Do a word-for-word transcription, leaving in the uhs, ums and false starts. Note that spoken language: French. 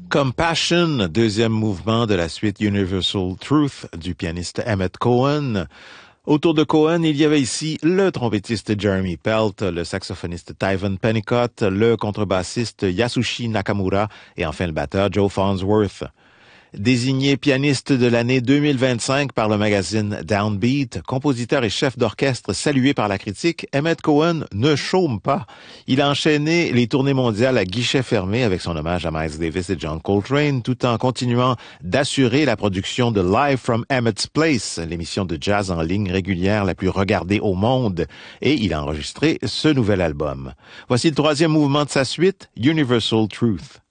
Compassion, deuxième mouvement de la suite Universal Truth du pianiste Emmett Cohen. Autour de Cohen, il y avait ici le trompettiste Jeremy Pelt, le saxophoniste Tyven Pennicott, le contrebassiste Yasushi Nakamura et enfin le batteur Joe Farnsworth. Désigné pianiste de l'année deux mille vingt-cinq par le magazine Downbeat, compositeur et chef d'orchestre salué par la critique, Emmett Cohen ne chôme pas. Il a enchaîné les tournées mondiales à guichet fermé avec son hommage à Miles Davis et John Coltrane, tout en continuant d'assurer la production de Live from Emmett's Place, l'émission de jazz en ligne régulière la plus regardée au monde, et il a enregistré ce nouvel album. Voici le troisième mouvement de sa suite, Universal Truth.